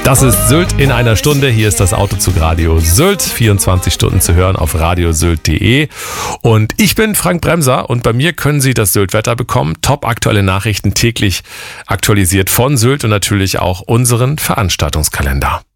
Das ist Sylt in einer Stunde. Hier ist das Autozug Radio Sylt. 24 Stunden zu hören auf radiosylt.de. Und ich bin Frank Bremser und bei mir können Sie das Sylt-Wetter bekommen. Top aktuelle Nachrichten täglich aktualisiert von Sylt und natürlich auch unseren Veranstaltungskalender.